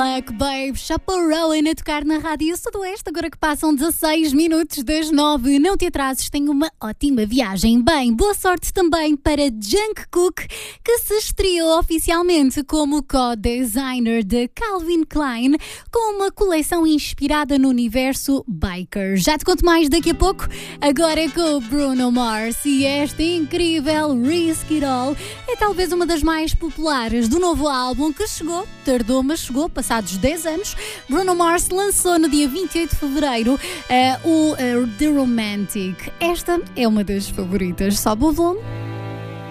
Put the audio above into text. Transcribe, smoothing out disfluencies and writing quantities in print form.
Black Babe, Chaparrão a tocar na Rádio Sudoeste, agora que passam 16 minutos das 9. Não te atrases, tenho uma ótima viagem. Bem, boa sorte também para Jungkook, que se estreou oficialmente como co-designer de Calvin Klein, com uma coleção inspirada no universo biker. Já te conto mais daqui a pouco, agora é com o Bruno Mars e esta incrível Risk It All é talvez uma das mais populares do novo álbum que chegou, tardou, mas chegou, passados 10 anos. Bruno Mars lançou no dia 28 de fevereiro o The Romantic. Esta é uma das favoritas. Sobe o volume.